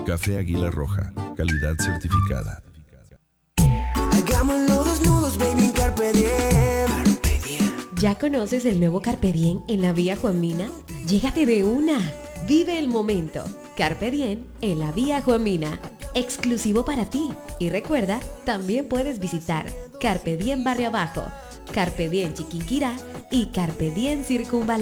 Café Águila Roja, calidad certificada. Hagámoslo desnudos, baby, Carpe Diem. ¿Ya conoces el nuevo Carpe Diem en la Vía Juan Mina? Llégate de una. Vive el momento. Carpe Diem en la Vía Juan Mina. Exclusivo para ti. Y recuerda, también puedes visitar Carpe Diem Barrio Abajo, Carpe Diem Chiquinquirá y Carpe Diem Circunvalar.